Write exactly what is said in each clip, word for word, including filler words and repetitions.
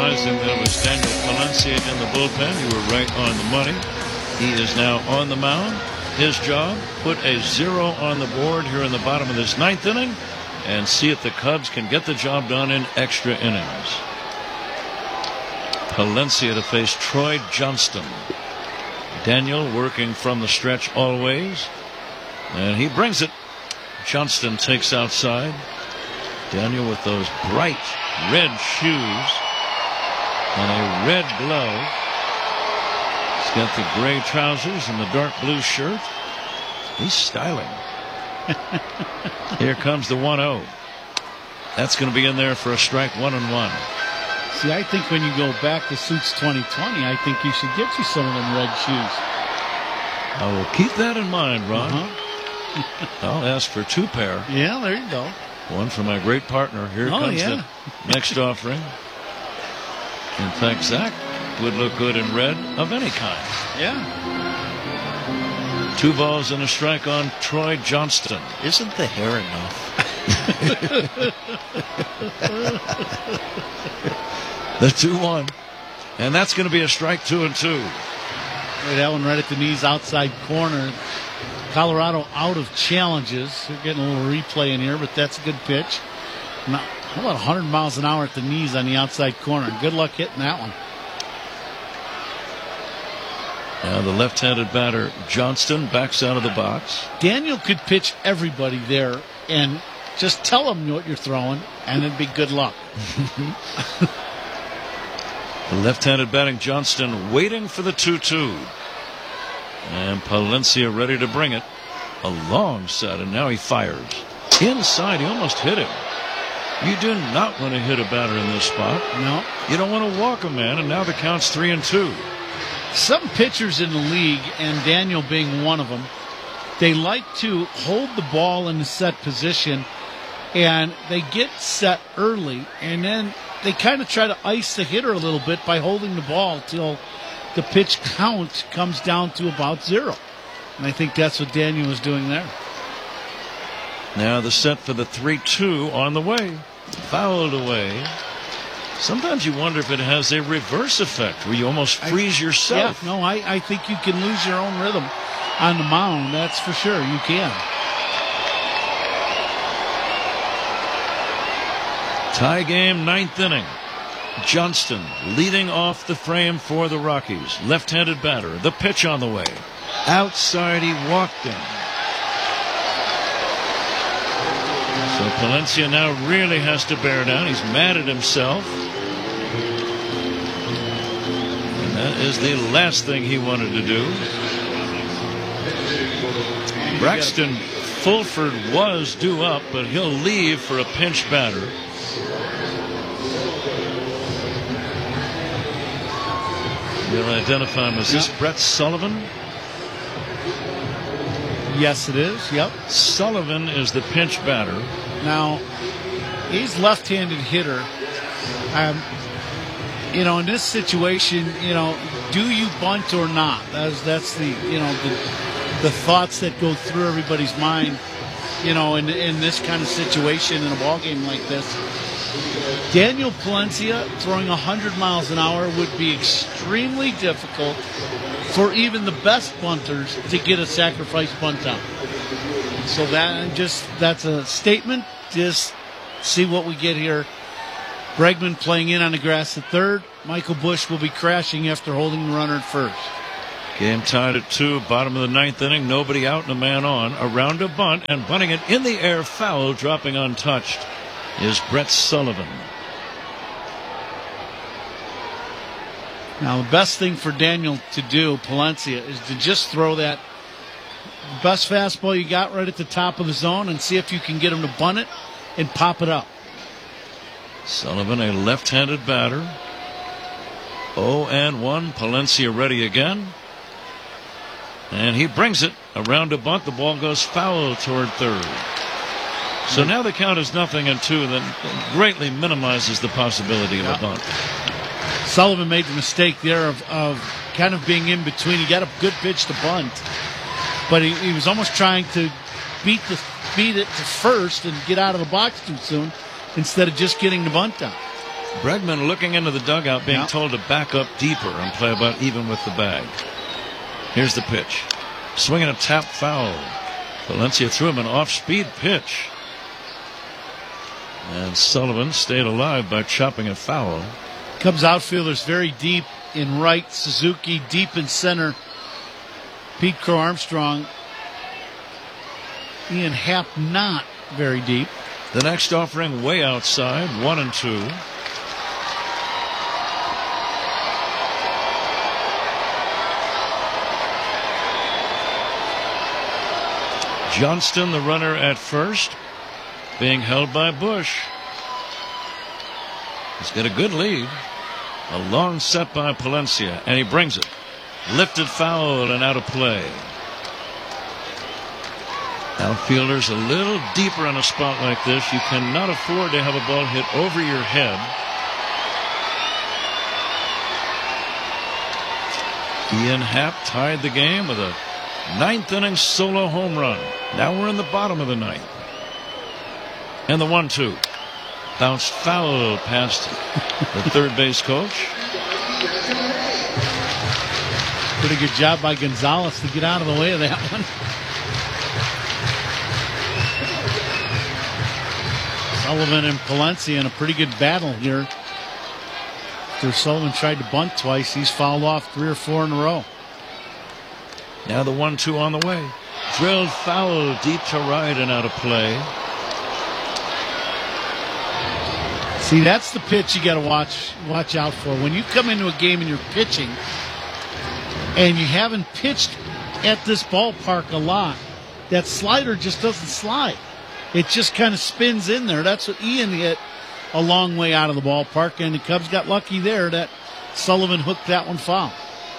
realizing that it was Daniel Palencia in the bullpen, you were right on the money. He is now on the mound. His job, put a zero on the board here in the bottom of this ninth inning and see if the Cubs can get the job done in extra innings. Palencia to face Troy Johnston. Daniel working from the stretch always, and he brings it. Johnston takes outside. Daniel with those bright red shoes and a red glove. He's got the gray trousers and the dark blue shirt. He's styling. Here comes the one oh. That's going to be in there for a strike, one and one. See, I think when you go back to Suits twenty twenty, I think you should get you some of them red shoes. I will keep that in mind, Ron. Uh-huh. I'll ask for two pair. Yeah, there you go. One for my great partner. Here oh, comes yeah. the next offering. In fact, Zach would look good in red of any kind. Yeah. Two balls and a strike on Troy Johnston. Isn't the hair enough? The two one. And that's going to be a strike, two and two. Right, that one right at the knees, outside corner. Colorado out of challenges. They're getting a little replay in here, but that's a good pitch. Now, how about one hundred miles an hour at the knees on the outside corner? Good luck hitting that one. Now the left-handed batter Johnston backs out of the box. Daniel could pitch everybody there and just tell them what you're throwing, and it'd be good luck. The left-handed batting Johnston waiting for the two two. And Palencia ready to bring it. A long set, and now he fires. Inside, he almost hit him. You do not want to hit a batter in this spot. No. You don't want to walk a man, and now the count's three and two. Some pitchers in the league, and Daniel being one of them, they like to hold the ball in a set position, and they get set early, and then they kind of try to ice the hitter a little bit by holding the ball till the pitch count comes down to about zero. And I think that's what Daniel was doing there. Now the set for the three two on the way. Fouled away. Sometimes you wonder if it has a reverse effect where you almost freeze I, yourself. Yeah, no, I, I think you can lose your own rhythm on the mound. That's for sure. You can. Tie game, ninth inning. Johnston leading off the frame for the Rockies. Left-handed batter. The pitch on the way. Outside, he walked him. So Palencia now really has to bear down. He's mad at himself. And that is the last thing he wanted to do. Braxton Fulford was due up, but he'll leave for a pinch batter. We'll identify him. Is this yeah. Brett Sullivan? Yes, it is. Yep. Sullivan is the pinch batter. Now, he's left-handed hitter. Um, you know, in this situation, you know, do you bunt or not? That's that's the you know the the thoughts that go through everybody's mind. You know, in in this kind of situation in a ball game like this. Daniel Palencia throwing one hundred miles an hour would be extremely difficult for even the best bunters to get a sacrifice bunt out. So that just that's a statement. Just see what we get here. Bregman playing in on the grass at third. Michael Busch will be crashing after holding the runner at first. Game tied at two, bottom of the ninth inning. Nobody out and a man on. Around a bunt and bunting it in the air, foul, dropping untouched is Brett Sullivan. Now, the best thing for Daniel to do, Palencia, is to just throw that best fastball you got right at the top of the zone and see if you can get him to bunt it and pop it up. Sullivan, a left-handed batter. oh and one. Palencia ready again. And he brings it around a bunt. The ball goes foul toward third. So now the count is nothing and two. That greatly minimizes the possibility of yeah. a bunt. Sullivan made the mistake there of, of kind of being in between. He got a good pitch to bunt, but he, he was almost trying to beat the beat it to first and get out of the box too soon instead of just getting the bunt down. Bregman looking into the dugout, being yeah. told to back up deeper and play about even with the bag. Here's the pitch. Swinging a tap foul. Valencia threw him an off-speed pitch. And Sullivan stayed alive by chopping a foul. Cubs outfielders very deep in right. Suzuki deep in center. Pete Crow Armstrong. Ian Happ not very deep. The next offering way outside, one and two. Johnston, the runner at first, being held by Bush. He's got a good lead. A long set by Palencia, and he brings it. Lifted foul and out of play. Outfielders a little deeper in a spot like this. You cannot afford to have a ball hit over your head. Ian Happ tied the game with a ninth inning solo home run. Now we're in the bottom of the ninth. And the one two. Bounced foul past the third base coach. Pretty good job by Gonzalez to get out of the way of that one. Sullivan and Palencia in a pretty good battle here. After Sullivan tried to bunt twice, he's fouled off three or four in a row. Now the one two on the way. Drilled foul deep to right and out of play. See, that's the pitch you got to watch watch out for. When you come into a game and you're pitching and you haven't pitched at this ballpark a lot, that slider just doesn't slide. It just kind of spins in there. That's what Ian hit a long way out of the ballpark, and the Cubs got lucky there that Sullivan hooked that one foul.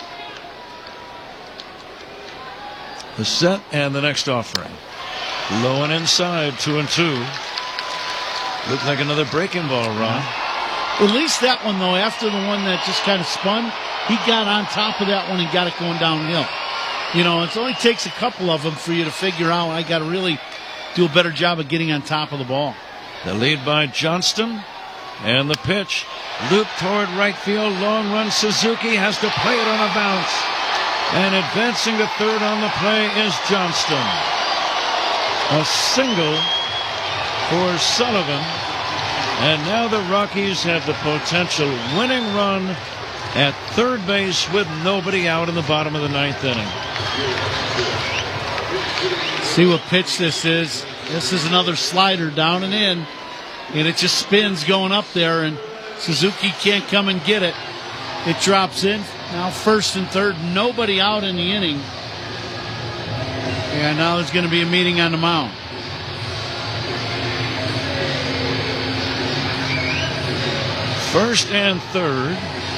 The set and the next offering. Low and inside, two and two. Looked like another breaking ball, Ron. At least that one, though, after the one that just kind of spun, he got on top of that one and got it going downhill. You know, it only takes a couple of them for you to figure out, I got to really do a better job of getting on top of the ball. The lead by Johnston. And the pitch. Loop toward right field. Long run. Suzuki has to play it on a bounce. And advancing to third on the play is Johnston. A single for Sullivan. And now the Rockies have the potential winning run at third base with nobody out in the bottom of the ninth inning. See what pitch this is. This is another slider down and in. And it just spins going up there, and Suzuki can't come and get it. It drops in. Now first and third, nobody out in the inning. And now there's going to be a meeting on the mound. First and third.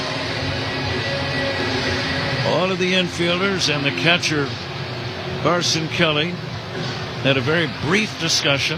All of the infielders and the catcher, Carson Kelly, had a very brief discussion.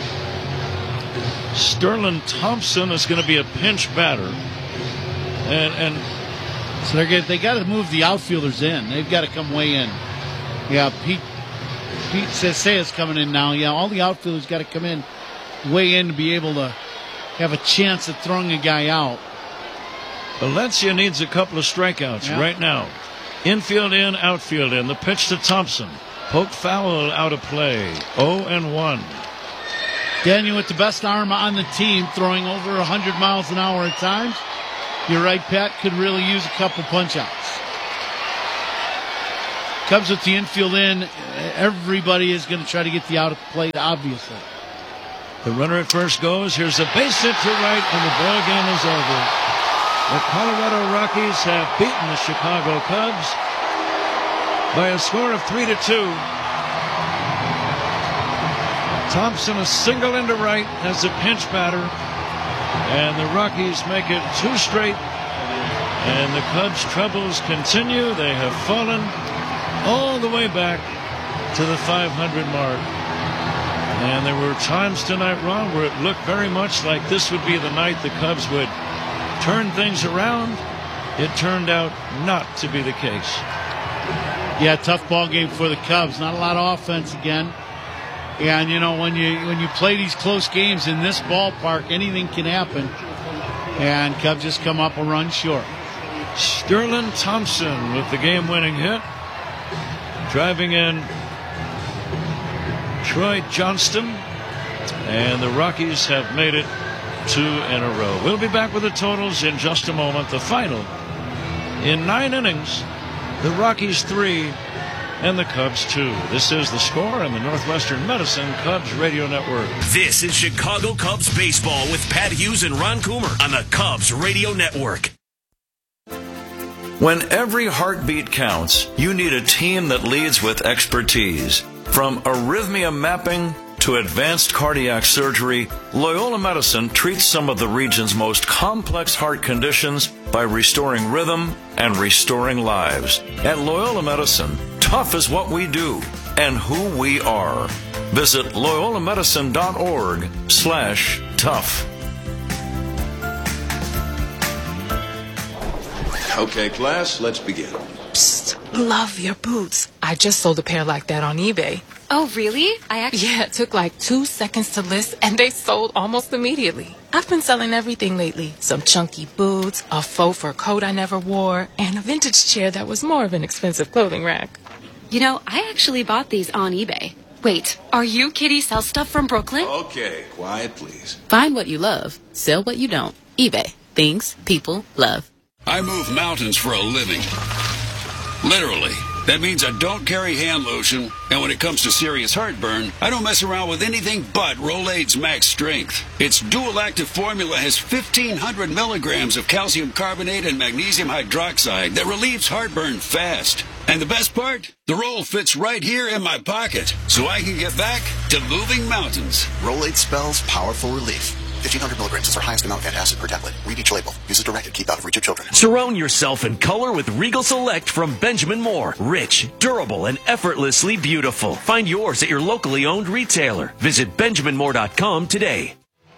Sterling Thompson is going to be a pinch batter. And, and so they're get, they got to move the outfielders in. They've got to come way in. Yeah, Pete Pete Sesay is coming in now. Yeah, all the outfielders got to come in way in to be able to have a chance at throwing a guy out. Valencia needs a couple of strikeouts yeah. right now. Infield in, outfield in. The pitch to Thompson. Poke foul out of play. oh and one. Daniel with the best arm on the team, throwing over one hundred miles an hour at times. You're right, Pat, could really use a couple punch-outs. Cubs with the infield in. Everybody is going to try to get the out of the plate, obviously. The runner at first goes. Here's a base hit to right, and the ball game is over. The Colorado Rockies have beaten the Chicago Cubs by a score of three to two. Thompson a single into right as a pinch batter, and the Rockies make it two straight. And the Cubs' troubles continue. They have fallen all the way back to the five hundred mark. And there were times tonight, Ron, where it looked very much like this would be the night the Cubs would turn things around. It turned out not to be the case. Yeah, tough ball game for the Cubs. Not a lot of offense again. And, you know, when you when you play these close games in this ballpark, anything can happen. And Cubs just come up a run short. Sterling Thompson with the game-winning hit. Driving in Troy Johnston. And the Rockies have made it two in a row. We'll be back with the totals in just a moment. The final in nine innings. The Rockies three and the Cubs two. This is The Score on the Northwestern Medicine Cubs Radio Network. This is Chicago Cubs baseball with Pat Hughes and Ron Coomer on the Cubs Radio Network. When every heartbeat counts, you need a team that leads with expertise. From arrhythmia mapping to advanced cardiac surgery, Loyola Medicine treats some of the region's most complex heart conditions by restoring rhythm and restoring lives. At Loyola Medicine, tough is what we do and who we are. Visit loyola medicine dot org slash tough. Okay, class, let's begin. Psst, love your boots. I just sold a pair like that on eBay. Oh, really? I actually... Yeah, it took like two seconds to list, and they sold almost immediately. I've been selling everything lately. Some chunky boots, a faux fur coat I never wore, and a vintage chair that was more of an expensive clothing rack. You know, I actually bought these on eBay. Wait, are you Kitty Sell Stuff from Brooklyn? Okay, quiet, please. Find what you love. Sell what you don't. eBay. Things people love. I move mountains for a living. Literally. That means I don't carry hand lotion, and when it comes to serious heartburn, I don't mess around with anything but Rolaids Max Strength. Its dual-active formula has fifteen hundred milligrams of calcium carbonate and magnesium hydroxide that relieves heartburn fast. And the best part? The roll fits right here in my pocket, so I can get back to moving mountains. Rolaids spells powerful relief. fifteen hundred milligrams is our highest amount of antacid per tablet. Read each label. Use as directed. Keep out of reach of children. Surround yourself in color with Regal Select from Benjamin Moore. Rich, durable, and effortlessly beautiful. Find yours at your locally owned retailer. Visit benjamin moore dot com today.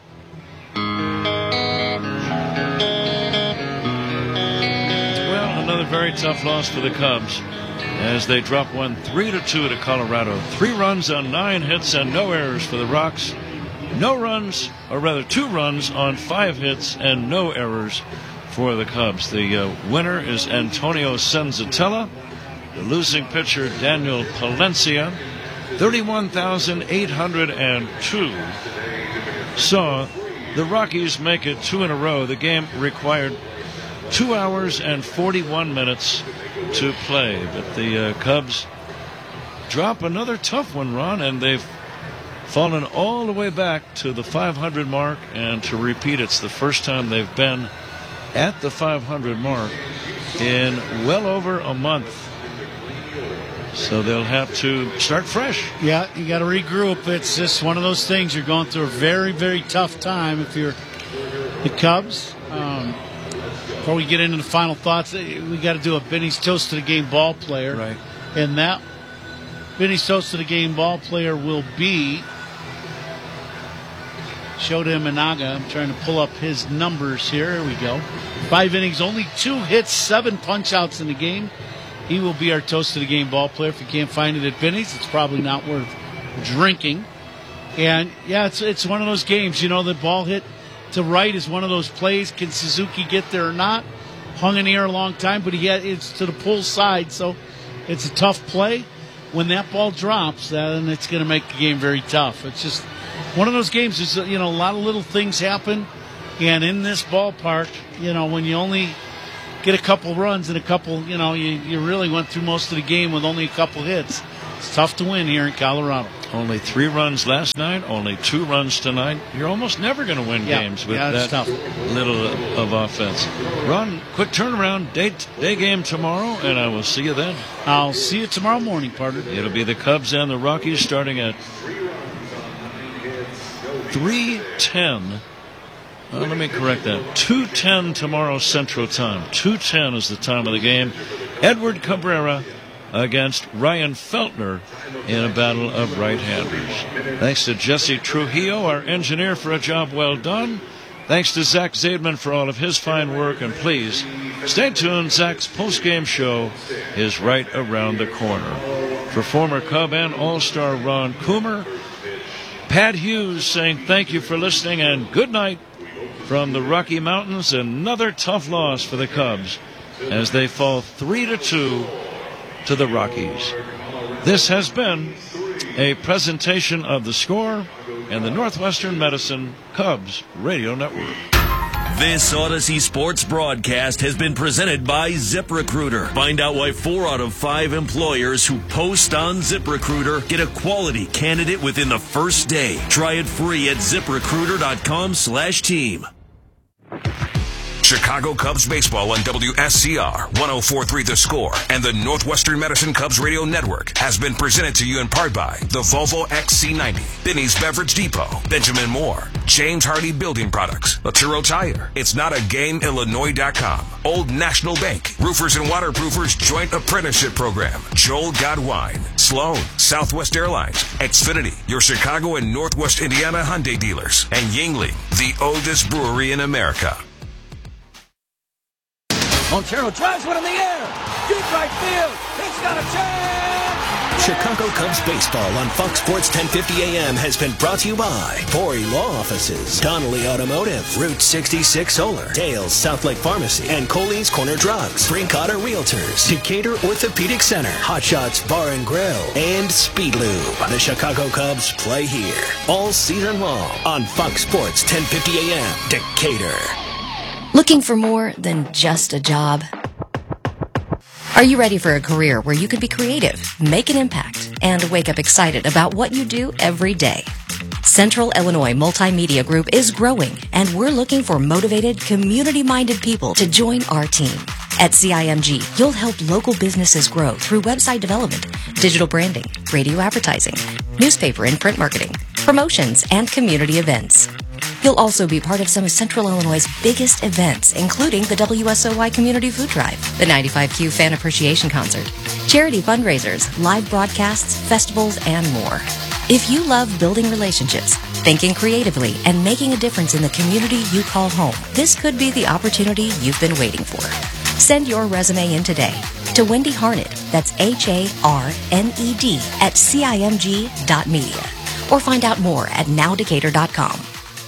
Well, another very tough loss for the Cubs as they drop one three to two to Colorado. Three runs on nine hits and no errors for the Rocks. No runs, or rather two runs on five hits and no errors for the Cubs. The uh, winner is Antonio Senzatella. The losing pitcher, Daniel Palencia. thirty-one thousand eight hundred two saw the Rockies make it two in a row. The game required two hours and forty-one minutes to play. But the uh, Cubs drop another tough one, Ron, and they've fallen all the way back to the five hundred mark, and to repeat, it's the first time they've been at the five hundred mark in well over a month. So they'll have to start fresh. Yeah, you got to regroup. It's just one of those things. You're going through a very, very tough time if you're the Cubs. Um, before we get into the final thoughts, we got to do a Benny's Toast to the Game ball player. Right. And that Benny's Toast to the Game ball player will be Shota Imanaga. I'm trying to pull up his numbers here. Here we go. Five innings, only two hits, seven punch-outs in the game. He will be our Toast to the Game ball player. If you can't find it at Benny's, it's probably not worth drinking. And, yeah, it's it's one of those games. You know, the ball hit to right is one of those plays. Can Suzuki get there or not? Hung in the air a long time, but he had, it's to the pull side, so it's a tough play. When that ball drops, then it's going to make the game very tough. It's just one of those games. There's, you know, a lot of little things happen, and in this ballpark, you know, when you only get a couple runs and a couple, you know, you, you really went through most of the game with only a couple hits. It's tough to win here in Colorado. Only three runs last night, only two runs tonight. You're almost never going to win yeah. games with yeah, that tough. little of offense. Ron, quick turnaround, day, day game tomorrow, and I will see you then. I'll see you tomorrow morning, partner. It'll be the Cubs and the Rockies starting at three ten. Uh, let me correct that. two ten tomorrow Central Time. two ten is the time of the game. Edward Cabrera against Ryan Feltner in a battle of right-handers. Thanks to Jesse Trujillo, our engineer, for a job well done. Thanks to Zach Zaidman for all of his fine work. And please, stay tuned. Zach's post-game show is right around the corner. For former Cub and All-Star Ron Coomer, Pat Hughes saying thank you for listening and good night from the Rocky Mountains. Another tough loss for the Cubs as they fall three to two to the Rockies. This has been a presentation of The Score and the Northwestern Medicine Cubs Radio Network. This Odyssey Sports broadcast has been presented by ZipRecruiter. Find out why four out of five employers who post on ZipRecruiter get a quality candidate within the first day. Try it free at ZipRecruiter.com slash team. Chicago Cubs baseball on W S C R one oh four point three The Score and the Northwestern Medicine Cubs Radio Network has been presented to you in part by the Volvo X C ninety, Binny's Beverage Depot, Benjamin Moore, James Hardy Building Products, Laturo Tire, It's Not a Game Illinois dot com, Old National Bank, Roofers and Waterproofers Joint Apprenticeship Program, Joel Godwine, Sloan, Southwest Airlines, Xfinity, your Chicago and Northwest Indiana Hyundai dealers, and Yingling, the oldest brewery in America. Montero drives one in the air. Deep right field. He's got a chance. Chicago Cubs baseball on Fox Sports ten fifty A M has been brought to you by Pori Law Offices, Donnelly Automotive, Route sixty-six Solar, Dale's South Lake Pharmacy, and Coley's Corner Drugs, Brinkotter Realtors, Decatur Orthopedic Center, Hot Shots Bar and Grill, and Speed Lube. The Chicago Cubs play here all season long on Fox Sports ten fifty A M, Decatur. Looking for more than just a job? Are you ready for a career where you can be creative, make an impact, and wake up excited about what you do every day? Central Illinois Multimedia Group is growing, and we're looking for motivated, community-minded people to join our team. At C I M G, you'll help local businesses grow through website development, digital branding, radio advertising, newspaper and print marketing, promotions, and community events. You'll also be part of some of Central Illinois' biggest events, including the W S O Y Community Food Drive, the ninety-five Q Fan Appreciation Concert, charity fundraisers, live broadcasts, festivals, and more. If you love building relationships, thinking creatively, and making a difference in the community you call home, this could be the opportunity you've been waiting for. Send your resume in today to Wendy Harned, that's H A R N E D, at C I M G dot media, or find out more at now decatur dot com.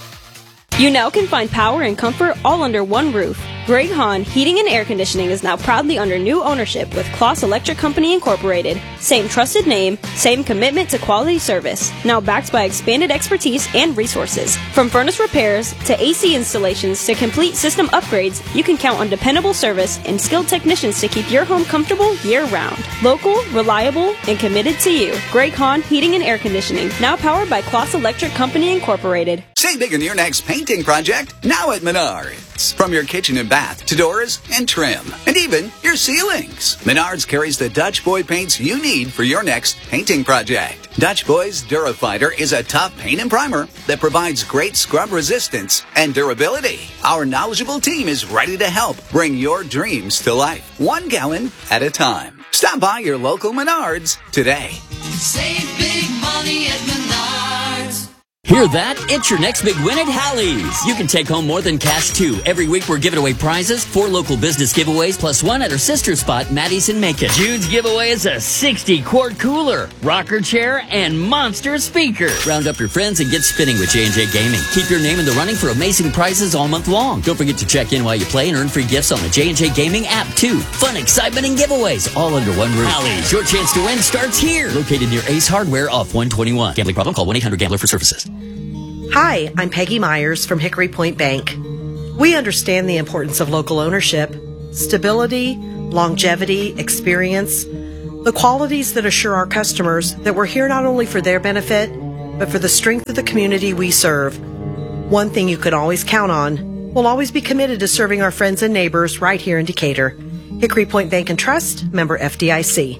You now can find power and comfort all under one roof. Greg Hahn Heating and Air Conditioning is now proudly under new ownership with Kloss Electric Company Incorporated. Same trusted name, same commitment to quality service. Now backed by expanded expertise and resources. From furnace repairs to A C installations to complete system upgrades, you can count on dependable service and skilled technicians to keep your home comfortable year-round. Local, reliable, and committed to you. Greg Hahn Heating and Air Conditioning, now powered by Kloss Electric Company Incorporated. Save big on your next painting project, now at Menards. From your kitchen and bath to doors and trim, and even your ceilings. Menards carries the Dutch Boy paints you need for your next painting project. Dutch Boy's Durafighter is a tough paint and primer that provides great scrub resistance and durability. Our knowledgeable team is ready to help bring your dreams to life, one gallon at a time. Stop by your local Menards today. Save big money at Menards. Hear that? It's your next big win at Hallie's. You can take home more than cash, too. Every week we're giving away prizes, four local business giveaways, plus one at our sister spot, Maddie's in Macon. June's giveaway is a sixty-quart cooler, rocker chair, and monster speaker. Round up your friends and get spinning with J and J Gaming. Keep your name in the running for amazing prizes all month long. Don't forget to check in while you play and earn free gifts on the J and J Gaming app, too. Fun, excitement, and giveaways all under one roof. Hallie's, your chance to win starts here. Located near Ace Hardware off one twenty-one. Gambling problem? Call one eight hundred gambler for services. Hi, I'm Peggy Myers from Hickory Point Bank. We understand the importance of local ownership, stability, longevity, experience, the qualities that assure our customers that we're here not only for their benefit, but for the strength of the community we serve. One thing you can always count on, we'll always be committed to serving our friends and neighbors right here in Decatur. Hickory Point Bank and Trust, member F D I C.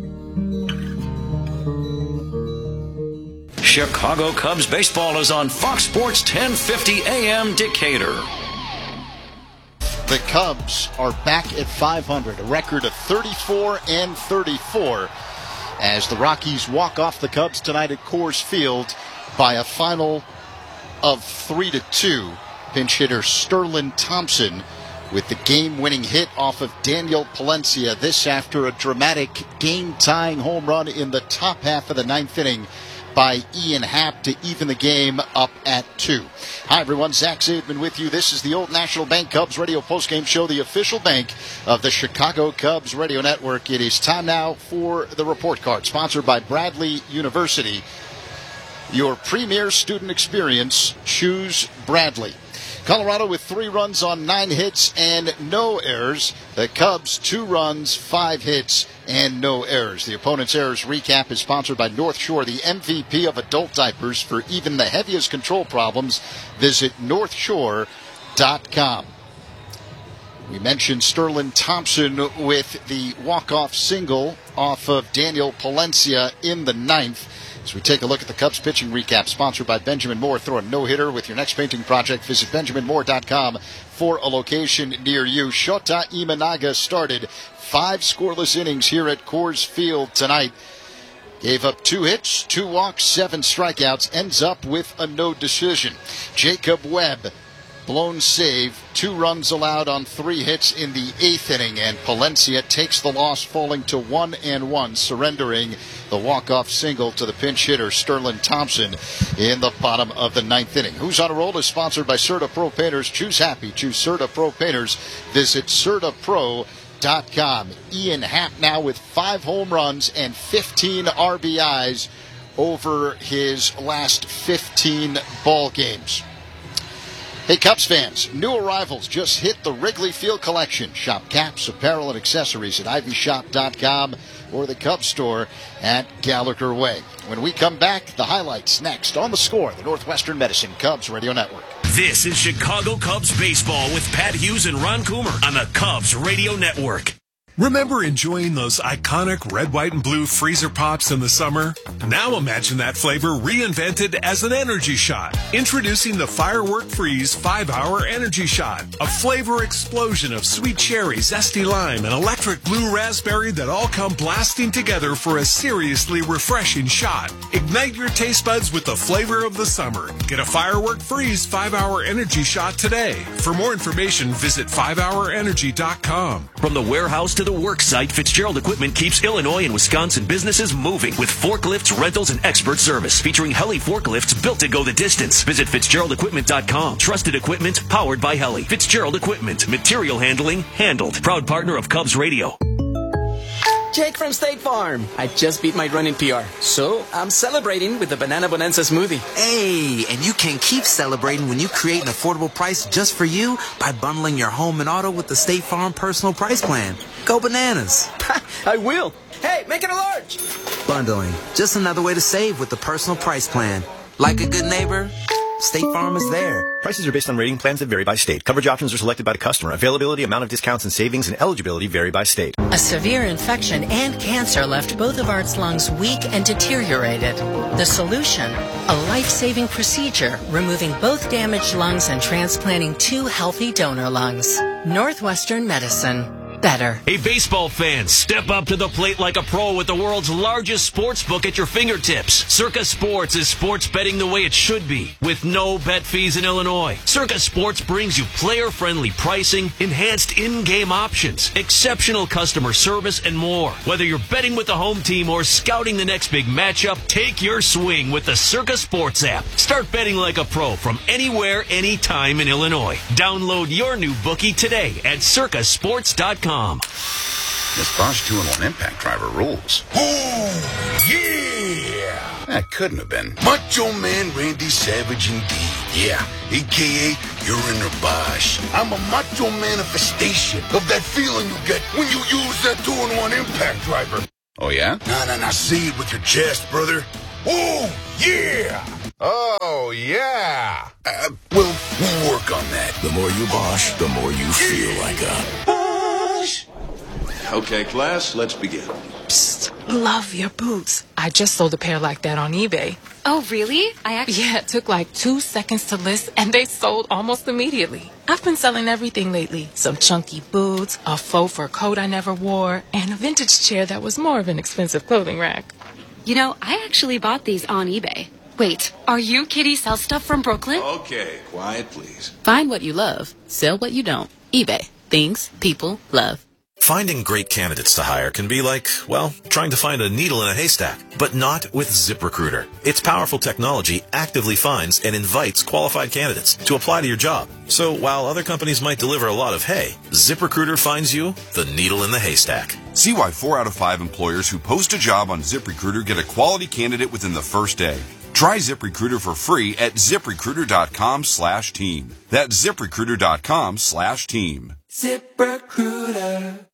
Chicago Cubs baseball is on Fox Sports ten fifty A M Decatur. The Cubs are back at five hundred, a record of thirty-four and thirty-four, as the Rockies walk off the Cubs tonight at Coors Field by a final of three to two. Pinch hitter Sterling Thompson with the game-winning hit off of Daniel Palencia. This after a dramatic game-tying home run in the top half of the ninth inning by Ian Happ to even the game up at two. Hi, everyone. Zach Zaidman with you. This is the Old National Bank Cubs radio postgame show, the official bank of the Chicago Cubs radio network. It is time now for the report card, sponsored by Bradley University. Your premier student experience, choose Bradley. Colorado with three runs on nine hits and no errors. The Cubs, two runs, five hits, and no errors. The opponent's errors recap is sponsored by North Shore, the M V P of adult diapers for even the heaviest control problems. Visit north shore dot com. We mentioned Sterling Thompson with the walk-off single off of Daniel Palencia in the ninth. As we take a look at the Cubs pitching recap, sponsored by Benjamin Moore. Throw a no-hitter with your next painting project. Visit benjamin moore dot com for a location near you. Shota Imanaga started five scoreless innings here at Coors Field tonight. Gave up two hits, two walks, seven strikeouts. Ends up with a no decision. Jacob Webb, blown save, two runs allowed on three hits in the eighth inning, and Palencia takes the loss, falling to one and one, surrendering the walk-off single to the pinch hitter Sterling Thompson in the bottom of the ninth inning. Who's on a Roll is sponsored by Serta Pro Painters. Choose happy, choose Serta Pro Painters. Visit serta pro dot com. Ian Happ now with five home runs and fifteen R B Is over his last fifteen ball games. Hey, Cubs fans, new arrivals just hit the Wrigley Field Collection. Shop caps, apparel, and accessories at ivy shop dot com or the Cubs store at Gallagher Way. When we come back, the highlights next on The Score, the Northwestern Medicine Cubs Radio Network. This is Chicago Cubs baseball with Pat Hughes and Ron Coomer on the Cubs Radio Network. Remember enjoying those iconic red, white, and blue freezer pops in the summer? Now imagine that flavor reinvented as an energy shot. Introducing the Firework Freeze five hour Energy Shot. A flavor explosion of sweet cherry, zesty lime, and electric blue raspberry that all come blasting together for a seriously refreshing shot. Ignite your taste buds with the flavor of the summer. Get a Firework Freeze five hour Energy Shot today. For more information, visit five hour energy dot com. From the warehouse to the work site, Fitzgerald Equipment keeps Illinois and Wisconsin businesses moving with forklifts, rentals, and expert service. Featuring Heli forklifts built to go the distance. Visit fitzgerald equipment dot com. Trusted equipment powered by Heli. Fitzgerald Equipment. Material handling handled. Proud partner of Cubs Radio. Jake from State Farm. I just beat my running P R, so I'm celebrating with the Banana Bonanza smoothie. Hey, and you can keep celebrating when you create an affordable price just for you by bundling your home and auto with the State Farm Personal Price Plan. Go bananas. I will. Hey, make it a large. Bundling. Just another way to save with the Personal Price Plan. Like a good neighbor, State Farm is there. Prices are based on rating plans that vary by state. Coverage options are selected by the customer. Availability, amount of discounts and savings, and eligibility vary by state. A severe infection and cancer left both of Art's lungs weak and deteriorated. The solution? A life-saving procedure, removing both damaged lungs and transplanting two healthy donor lungs. Northwestern Medicine. Better. Hey, baseball fans, step up to the plate like a pro with the world's largest sports book at your fingertips. Circa Sports is sports betting the way it should be, with no bet fees in Illinois. Circa Sports brings you player-friendly pricing, enhanced in-game options, exceptional customer service, and more. Whether you're betting with the home team or scouting the next big matchup, take your swing with the Circa Sports app. Start betting like a pro from anywhere, anytime in Illinois. Download your new bookie today at circa sports dot com. This Bosch two in one impact driver rules. Oh, yeah! That couldn't have been Macho Man Randy Savage indeed. Yeah, a k a. You're in a Bosch. I'm a macho manifestation of that feeling you get when you use that two in one impact driver. Oh, yeah? Nah, nah, nah, say it with your chest, brother. Oh, yeah! Oh, yeah! Uh, well, we'll work on that. The more you Bosch, the more you feel like a... Okay, class, let's begin. Psst, love your boots. I just sold a pair like that on eBay. Oh, really? I actually... Yeah, it took like two seconds to list, and they sold almost immediately. I've been selling everything lately. Some chunky boots, a faux fur coat I never wore, and a vintage chair that was more of an expensive clothing rack. You know, I actually bought these on eBay. Wait, are you Kitty Sell Stuff from Brooklyn? Okay, quiet, please. Find what you love. Sell what you don't. eBay. Things people love. Finding great candidates to hire can be like, well, trying to find a needle in a haystack, but not with ZipRecruiter. Its powerful technology actively finds and invites qualified candidates to apply to your job. So while other companies might deliver a lot of hay, ZipRecruiter finds you the needle in the haystack. See why four out of five employers who post a job on ZipRecruiter get a quality candidate within the first day. Try ZipRecruiter for free at ZipRecruiter.com slash team. That's ZipRecruiter.com slash team. ZipRecruiter.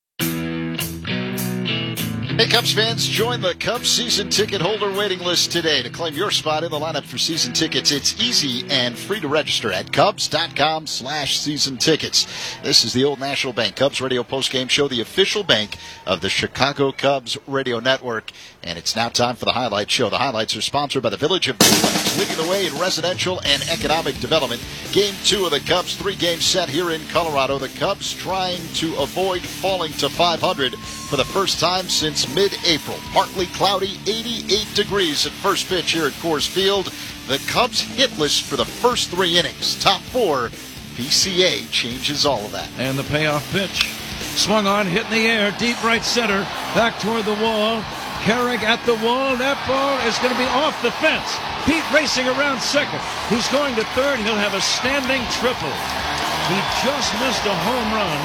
Hey, Cubs fans, join the Cubs season ticket holder waiting list today to claim your spot in the lineup for season tickets. It's easy and free to register at Cubs.com slash season tickets. This is the Old National Bank Cubs radio postgame show, the official bank of the Chicago Cubs radio network. And it's now time for the highlight show. The highlights are sponsored by the Village of Blue, leading the way in residential and economic development. Game two of the Cubs three-game set here in Colorado. The Cubs trying to avoid falling to five hundred for the first time since mid-April. Partly cloudy, eighty-eight degrees at first pitch here at Coors Field. The Cubs hitless for the first three innings. Top four, P C A changes all of that. And the payoff pitch. Swung on, hit in the air, deep right center, back toward the wall. Carrick at the wall. That ball is going to be off the fence. Pete racing around second. He's going to third. He'll have a standing triple. He just missed a home run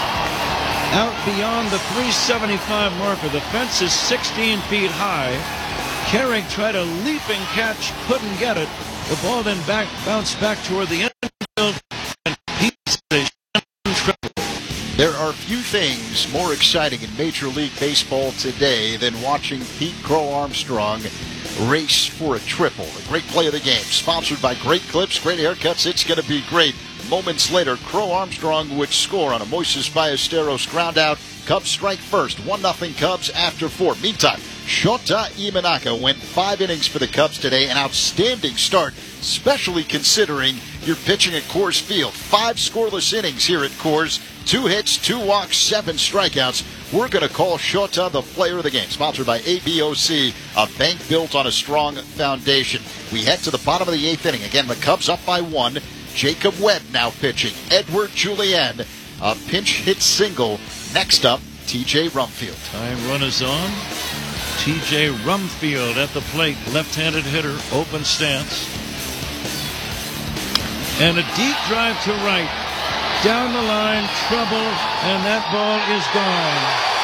out beyond the three seventy-five marker. The fence is sixteen feet high. Carrick tried a leaping catch, couldn't get it. The ball then back bounced back toward the infield, and Pete's a triple. There are few things more exciting in Major League Baseball today than watching Pete Crow Armstrong race for a triple. A great play of the game, sponsored by Great Clips, great haircuts. It's going to be great. Moments later, Crow Armstrong would score on a Moises Ballesteros ground out. Cubs strike first, one nothing Cubs after four. Meantime, Shota Imanaka went five innings for the Cubs today. An outstanding start, especially considering you're pitching at Coors Field. Five scoreless innings here at Coors. Two hits, two walks, seven strikeouts. We're going to call Shota the player of the game. Sponsored by A B O C, a bank built on a strong foundation. We head to the bottom of the eighth inning. Again, the Cubs up by one. Jacob Webb now pitching. Edward Julien, a pinch hit single. Next up, T J Rumfield. Time run is on. T J Rumfield at the plate. Left-handed hitter, open stance. And a deep drive to right. Down the line, trouble, and that ball is gone.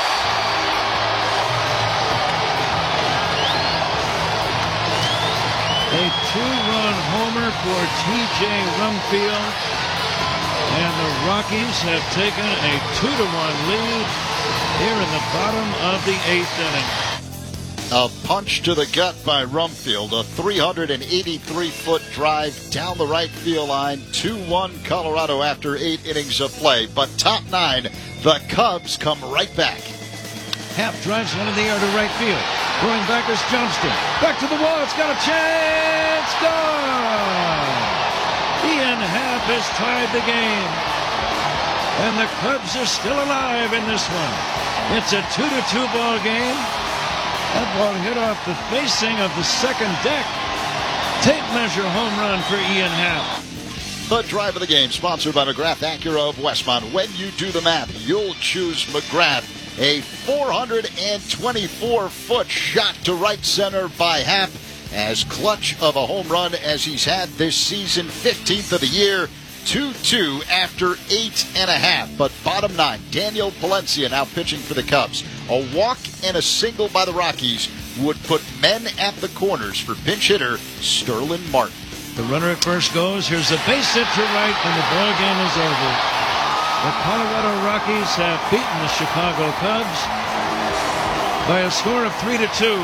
A two-run homer for T J Rumfield, and the Rockies have taken a two to one lead here in the bottom of the eighth inning. A punch to the gut by Rumfield, a three hundred eighty-three foot drive down the right field line, two one Colorado after eight innings of play. But top nine, the Cubs come right back. Happ drives one in the air to right field. Going back is Johnston. Back to the wall. It's got a chance. Gone. Ian Happ has tied the game. And the Cubs are still alive in this one. It's a two to two ball game. That ball hit off the facing of the second deck. Tape measure home run for Ian Happ. The drive of the game, sponsored by McGrath Acura of Westmont. When you do the math, you'll choose McGrath. A four hundred twenty-four foot shot to right center by Happ. As clutch of a home run as he's had this season, fifteenth of the year. two two after eight and a half. But bottom nine, Daniel Palencia now pitching for the Cubs. A walk and a single by the Rockies would put men at the corners for pinch hitter Sterling Martin. The runner at first goes. Here's a base hit to right, and the ball game is over. The Colorado Rockies have beaten the Chicago Cubs by a score of three to two.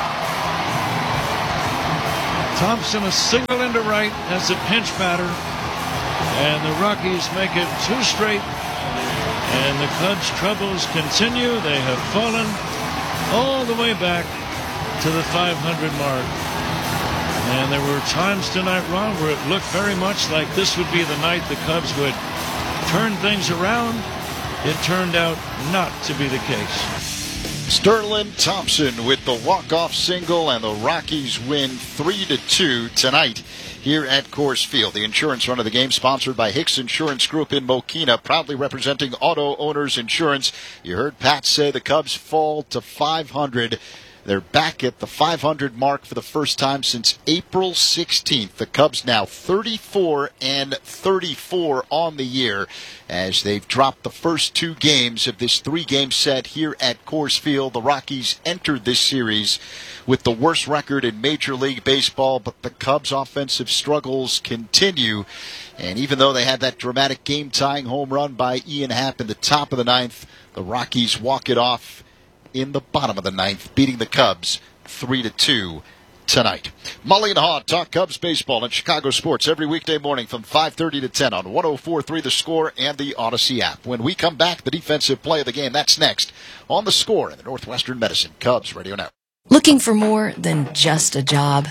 Thompson a single into right as a pinch batter. And the Rockies make it two straight. And the Cubs' troubles continue. They have fallen all the way back to the five hundred mark. And there were times tonight, Ron, where it looked very much like this would be the night the Cubs would turn things around. It turned out not to be the case. Sterling Thompson with the walk-off single, and the Rockies win three to two tonight here at Coors Field. The insurance run of the game sponsored by Hicks Insurance Group in Mokina, proudly representing Auto Owners Insurance. You heard Pat say the Cubs fall to five hundred. They're back at the five hundred mark for the first time since April sixteenth. The Cubs now thirty-four and thirty-four on the year as they've dropped the first two games of this three-game set here at Coors Field. The Rockies entered this series with the worst record in Major League Baseball, but the Cubs' offensive struggles continue. And even though they had that dramatic game-tying home run by Ian Happ in the top of the ninth, the Rockies walk it off in the bottom of the ninth, beating the Cubs three to two tonight. Mully and Haw talk Cubs baseball in Chicago sports every weekday morning from five thirty to ten on one oh four point three The Score and the Odyssey app. When we come back, the defensive play of the game, that's next on The Score in the Northwestern Medicine Cubs Radio Network. Looking for more than just a job?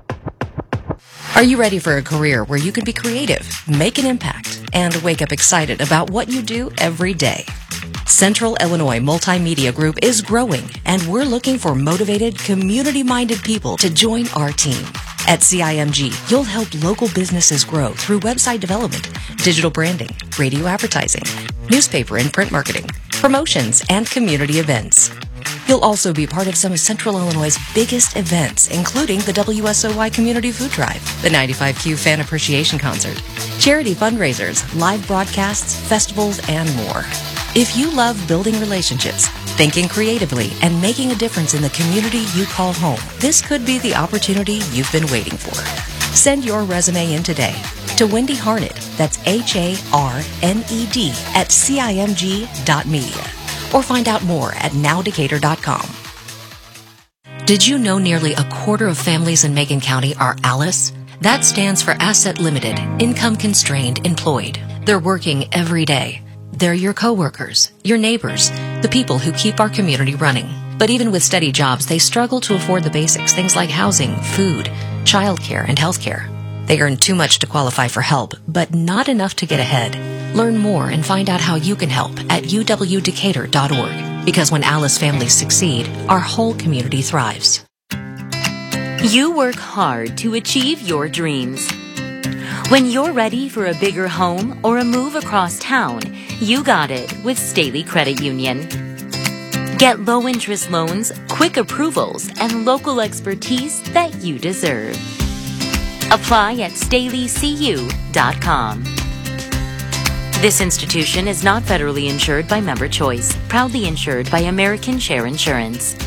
Are you ready for a career where you can be creative, make an impact, and wake up excited about what you do every day? Central Illinois Multimedia Group is growing, and we're looking for motivated, community-minded people to join our team. At C I M G, you'll help local businesses grow through website development, digital branding, radio advertising, newspaper and print marketing, promotions, and community events. You'll also be part of some of Central Illinois' biggest events, including the W S O Y Community Food Drive, the ninety-five Q Fan Appreciation Concert, charity fundraisers, live broadcasts, festivals, and more. If you love building relationships, thinking creatively, and making a difference in the community you call home, this could be the opportunity you've been waiting for. Send your resume in today to Wendy Harned, that's H A R N E D, at C I M G dot media. Or find out more at now decatur dot com. Did you know nearly a quarter of families in Macon County are ALICE? That stands for Asset Limited, Income Constrained Employed. They're working every day. They're your coworkers, your neighbors, the people who keep our community running. But even with steady jobs, they struggle to afford the basics, things like housing, food, childcare, and healthcare. They earn too much to qualify for help, but not enough to get ahead. Learn more and find out how you can help at U W Decatur dot org. Because when ALICE families succeed, our whole community thrives. You work hard to achieve your dreams. When you're ready for a bigger home or a move across town, you got it with Staley Credit Union. Get low-interest loans, quick approvals, and local expertise that you deserve. Apply at Staley C U dot com. This institution is not federally insured by Member Choice, proudly insured by American Share Insurance.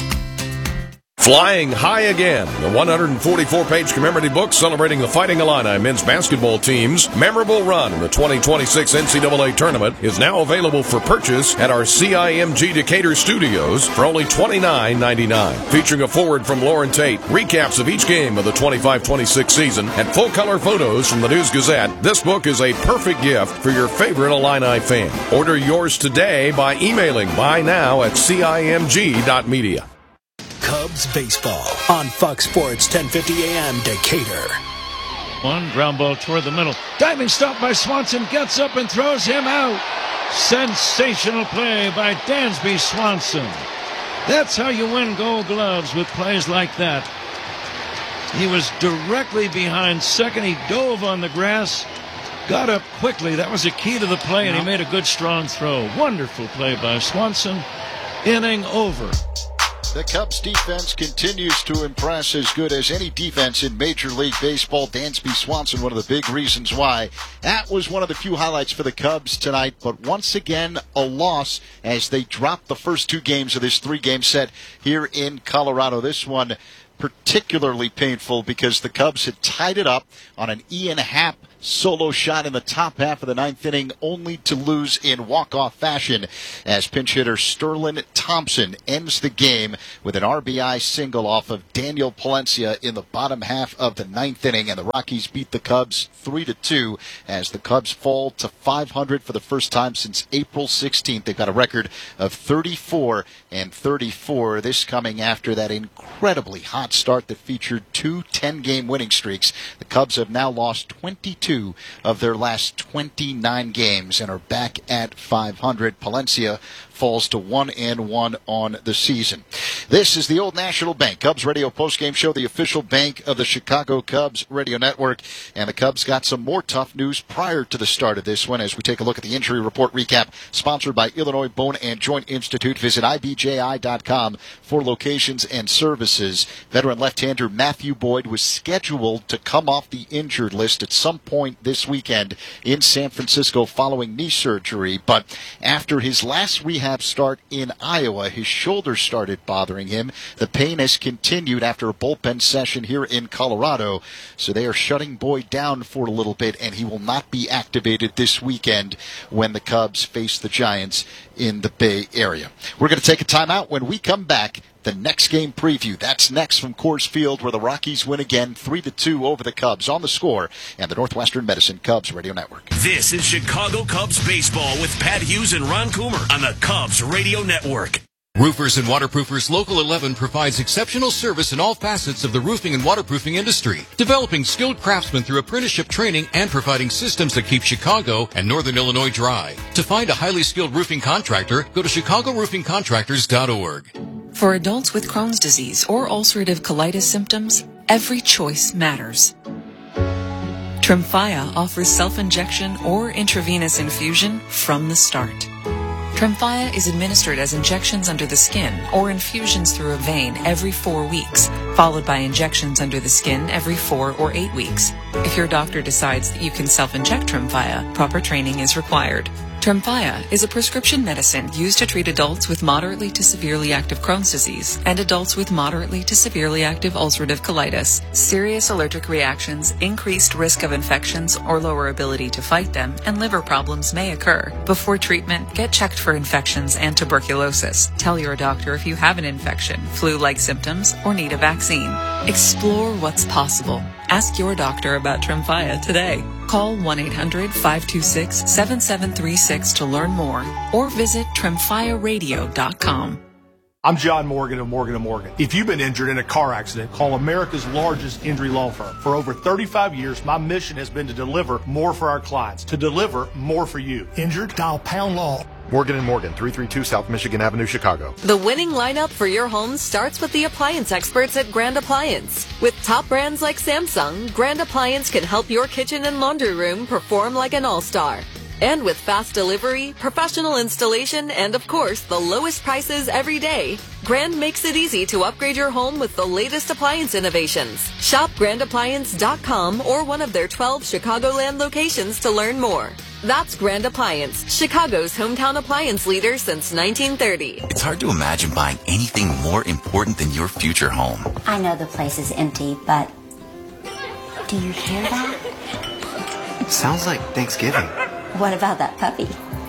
Flying High Again, the one hundred forty-four page commemorative book celebrating the Fighting Illini men's basketball team's memorable run in the twenty twenty-six N C double A tournament, is now available for purchase at our C I M G Decatur studios for only twenty-nine ninety-nine. Featuring a foreword from Lauren Tate, recaps of each game of the twenty-five twenty-six season, and full-color photos from the News Gazette, this book is a perfect gift for your favorite Illini fan. Order yours today by emailing buy now at C I M G dot media. Cubs baseball on Fox Sports ten fifty A M Decatur. One ground ball toward the middle. Diving stop by Swanson, gets up and throws him out. Sensational play by Dansby Swanson. That's how you win Gold Gloves, with plays like that. He was directly behind second. He dove on the grass, got up quickly. That was a key to the play, and he made a good, strong throw. Wonderful play by Swanson. Inning over. The Cubs defense continues to impress, as good as any defense in Major League Baseball. Dansby Swanson, one of the big reasons why. That was one of the few highlights for the Cubs tonight, but once again, a loss as they dropped the first two games of this three-game set here in Colorado. This one particularly painful because the Cubs had tied it up on an Ian Happ solo shot in the top half of the ninth inning, only to lose in walk-off fashion as pinch hitter Sterling Thompson ends the game with an R B I single off of Daniel Palencia in the bottom half of the ninth inning, and the Rockies beat the Cubs three to two as the Cubs fall to five hundred for the first time since April sixteenth. They've got a record of thirty-four and thirty-four, this coming after that incredibly hot start that featured two ten-game winning streaks. The Cubs have now lost twenty-two of their last twenty-nine games and are back at five hundred. Palencia falls to one and one on the season. This is the Old National Bank Cubs Radio postgame show, the official bank of the Chicago Cubs radio network. And the Cubs got some more tough news prior to the start of this one as we take a look at the injury report recap, sponsored by Illinois Bone and Joint Institute. Visit I B J I dot com for locations and services. Veteran left-hander Matthew Boyd was scheduled to come off the injured list at some point this weekend in San Francisco following knee surgery, but after his last rehab start in Iowa, his shoulder started bothering him. The pain has continued after a bullpen session here in Colorado, so they are shutting Boyd down for a little bit, and he will not be activated this weekend when the Cubs face the Giants in the Bay Area. We're going to take a timeout. When we come back, the next game preview. That's next from Coors Field, where the Rockies win again three to two over the Cubs. On The Score and the Northwestern Medicine Cubs Radio Network. This is Chicago Cubs baseball with Pat Hughes and Ron Coomer on the Cubs Radio Network. Roofers and Waterproofers Local eleven provides exceptional service in all facets of the roofing and waterproofing industry, developing skilled craftsmen through apprenticeship training and providing systems that keep Chicago and Northern Illinois dry. To find a highly skilled roofing contractor, go to chicago roofing contractors dot org. For adults with Crohn's disease or ulcerative colitis symptoms, every choice matters. Tremfya offers self-injection or intravenous infusion from the start. Tremfya is administered as injections under the skin or infusions through a vein every four weeks, followed by injections under the skin every four or eight weeks. If your doctor decides that you can self-inject Tremfya, proper training is required. Tremfya is a prescription medicine used to treat adults with moderately to severely active Crohn's disease and adults with moderately to severely active ulcerative colitis. Serious allergic reactions, increased risk of infections or lower ability to fight them, and liver problems may occur. Before treatment, get checked for infections and tuberculosis. Tell your doctor if you have an infection, flu-like symptoms, or need a vaccine. Explore what's possible. Ask your doctor about Tremfya today. Call one eight hundred five two six seven seven three six to learn more or visit tremfya radio dot com. I'm John Morgan of Morgan and Morgan. If you've been injured in a car accident, call America's largest injury law firm. For over thirty-five years, my mission has been to deliver more for our clients, to deliver more for you. Injured? Dial pound law. Morgan and Morgan, three thirty-two South Michigan Avenue, Chicago. The winning lineup for your home starts with the appliance experts at Grand Appliance. With top brands like Samsung, Grand Appliance can help your kitchen and laundry room perform like an all-star. And with fast delivery, professional installation, and of course, the lowest prices every day, Grand makes it easy to upgrade your home with the latest appliance innovations. Shop grand appliance dot com or one of their twelve Chicagoland locations to learn more. That's Grand Appliance, Chicago's hometown appliance leader since nineteen thirty. It's hard to imagine buying anything more important than your future home. I know the place is empty, but do you hear that? It sounds like Thanksgiving. What about that puppy?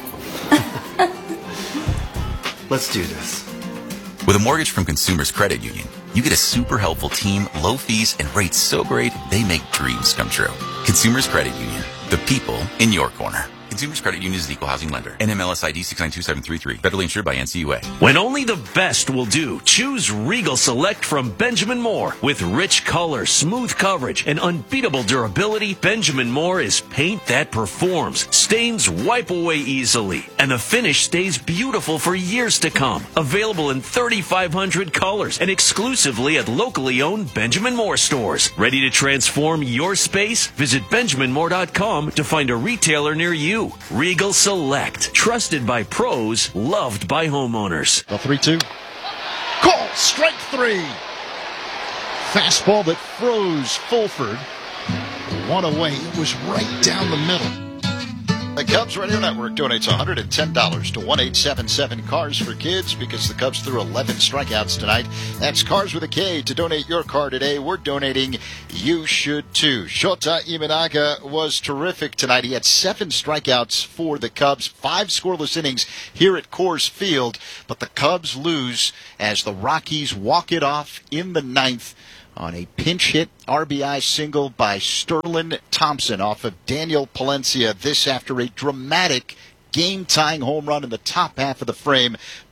Let's do this. With a mortgage from Consumers Credit Union, you get a super helpful team, low fees, and rates so great they make dreams come true. Consumers Credit Union, the people in your corner. Consumers Credit Union is an equal housing lender. N M L S I D six nine two seven three three. Federally insured by N C U A. When only the best will do, choose Regal Select from Benjamin Moore. With rich color, smooth coverage, and unbeatable durability, Benjamin Moore is paint that performs. Stains wipe away easily, and the finish stays beautiful for years to come. Available in thirty-five hundred colors and exclusively at locally owned Benjamin Moore stores. Ready to transform your space? Visit benjamin moore dot com to find a retailer near you. Regal Select. Trusted by pros, loved by homeowners. The three two. Call strike three. Fastball that froze Fulford. One away. It was right down the middle. The Cubs Radio Network donates one hundred ten dollars to one eight seven seven Cars for Kids because the Cubs threw eleven strikeouts tonight. That's Cars with a K. To donate your car today, we're donating. You should too. Shota Imanaga was terrific tonight. He had seven strikeouts for the Cubs, five scoreless innings here at Coors Field. But the Cubs lose as the Rockies walk it off in the ninth on a pinch hit R B I single by Sterling Thompson off of Daniel Palencia. This after a dramatic game-tying home run in the top half of the frame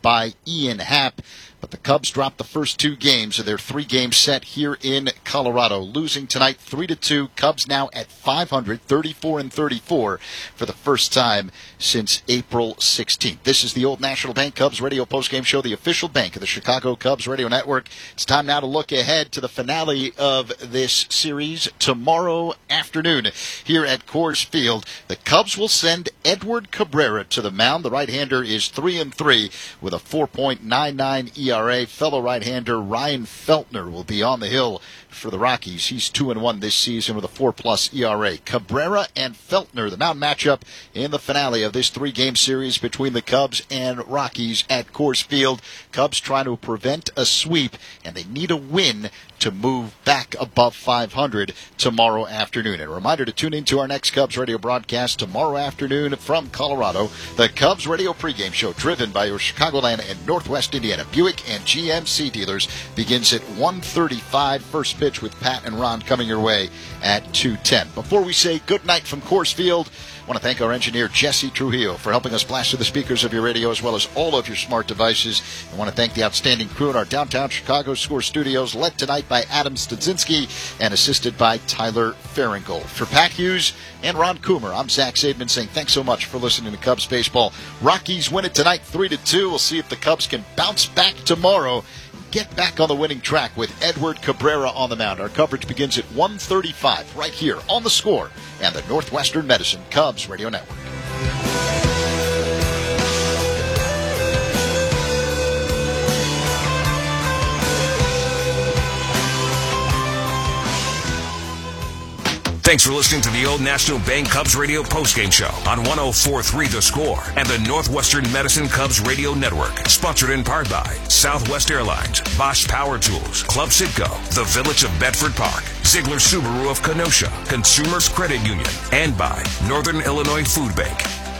by Ian Happ. But the Cubs dropped the first two games of their three-game set here in Colorado, losing tonight three to two. Cubs now at five hundred, thirty-four and thirty-four for the first time since April sixteenth. This is the Old National Bank Cubs radio postgame show, the official bank of the Chicago Cubs radio network. It's time now to look ahead to the finale of this series tomorrow afternoon here at Coors Field. The Cubs will send Edward Cabrera to the mound. The right-hander is three and three with a four point nine nine E R A. Fellow right-hander Ryan Feltner will be on the hill for the Rockies. He's two and one this season with a four plus E R A. Cabrera and Feltner, the mound matchup in the finale of this three-game series between the Cubs and Rockies at Coors Field. Cubs trying to prevent a sweep, and they need a win to move back above five hundred tomorrow afternoon. And a reminder to tune into our next Cubs radio broadcast tomorrow afternoon from Colorado. The Cubs radio pregame show, driven by your Chicagoland and Northwest Indiana Buick and G M C dealers, begins at one thirty-five. First pitch with Pat and Ron coming your way at two ten. Before we say good night from Coors Field, I want to thank our engineer, Jesse Trujillo, for helping us blast to the speakers of your radio as well as all of your smart devices. I want to thank the outstanding crew in our downtown Chicago Score studios, led tonight by Adam Studzinski and assisted by Tyler Farringle. For Pat Hughes and Ron Coomer, I'm Zach Zaidman saying thanks so much for listening to Cubs Baseball. Rockies win it tonight three to two. We'll see if the Cubs can bounce back tomorrow. Get back on the winning track with Edward Cabrera on the mound. Our coverage begins at one thirty-five right here on The Score and the Northwestern Medicine Cubs Radio Network. Thanks for listening to the Old National Bank Cubs Radio postgame show on one oh four point three The Score and the Northwestern Medicine Cubs Radio Network. Sponsored in part by Southwest Airlines, Bosch Power Tools, Club Citgo, the Village of Bedford Park, Ziegler Subaru of Kenosha, Consumers Credit Union, and by Northern Illinois Food Bank.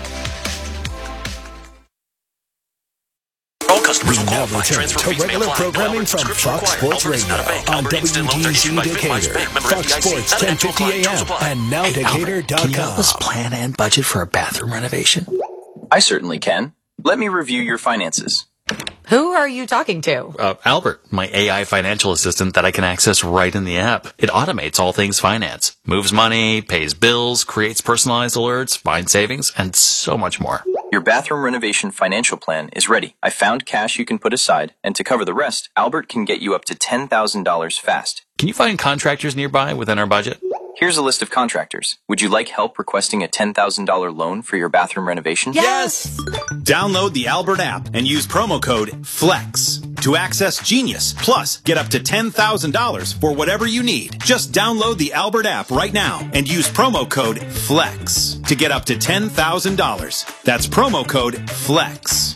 We now return to regular programming from Fox Sports Radio on W G C Decatur, Fox Sports ten fifty A M, and now Decatur dot com. Can you help us plan and budget for a bathroom renovation? I certainly can. Let me review your finances. Who are you talking to? Uh, Albert, my A I financial assistant that I can access right in the app. It automates all things finance, moves money, pays bills, creates personalized alerts, finds savings, and so much more. Your bathroom renovation financial plan is ready. I found cash you can put aside, and to cover the rest, Albert can get you up to ten thousand dollars fast. Can you find contractors nearby within our budget? Here's a list of contractors. Would you like help requesting a ten thousand dollars loan for your bathroom renovation? Yes! Download the Albert app and use promo code FLEX to access Genius. Plus, get up to ten thousand dollars for whatever you need. Just download the Albert app right now and use promo code FLEX to get up to ten thousand dollars. That's promo code FLEX.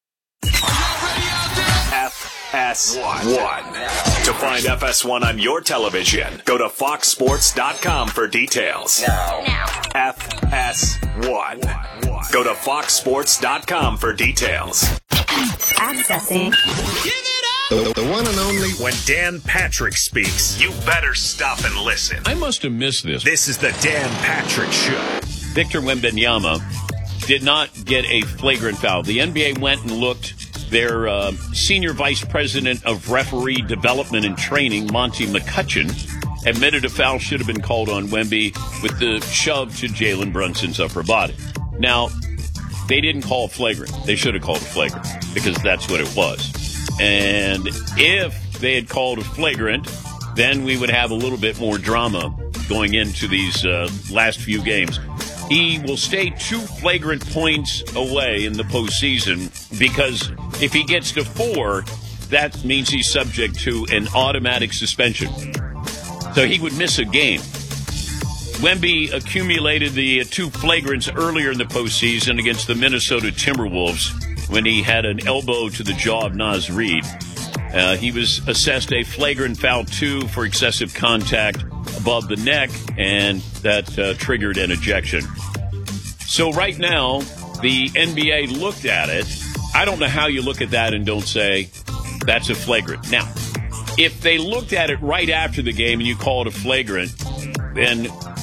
F S one. To find F S one on your television, go to fox sports dot com for details. Now. F S one. Go to fox sports dot com for details. Accessing. The, the one and only. When Dan Patrick speaks, you better stop and listen. I must have missed this. This is the Dan Patrick Show. Victor Wembanyama did not get a flagrant foul. The N B A went and looked. Their uh, senior vice president of referee development and training, Monty McCutcheon, admitted a foul should have been called on Wemby with the shove to Jalen Brunson's upper body. Now, they didn't call a flagrant. They should have called a flagrant because that's what it was. And if they had called a flagrant, then we would have a little bit more drama going into these uh, last few games. He will stay two flagrant points away in the postseason because if he gets to four, that means he's subject to an automatic suspension. So he would miss a game. Wemby accumulated the two flagrants earlier in the postseason against the Minnesota Timberwolves when he had an elbow to the jaw of Naz Reid. Uh, he was assessed a flagrant foul two for excessive contact above the neck, and that uh, triggered an ejection. So right now, the N B A looked at it. I don't know how you look at that and don't say that's a flagrant. Now, if they looked at it right after the game and you call it a flagrant, then